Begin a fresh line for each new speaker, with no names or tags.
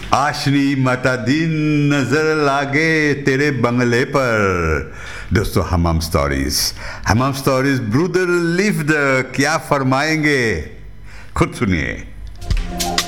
आशनी माता दिन नजर लागे तेरे बंगले पर। दोस्तों हमाम स्टोरीज ब्रूदर लिफ्ट क्या फरमाएंगे खुद सुनिए।